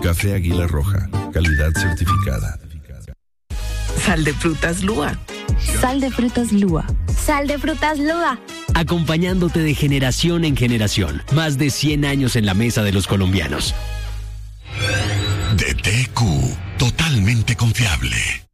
Café Águila Roja, calidad certificada. Sal de frutas Lua. Sal de frutas Lua. Sal de frutas Lua. Acompañándote de generación en generación. Más de 100 años en la mesa de los colombianos. DTQ, totalmente confiable.